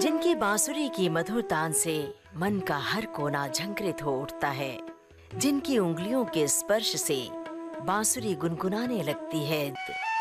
जिनकी बांसुरी की मधुर तान से मन का हर कोना झंकृत हो उठता है, जिनकी उंगलियों के स्पर्श से बांसुरी गुनगुनाने लगती है।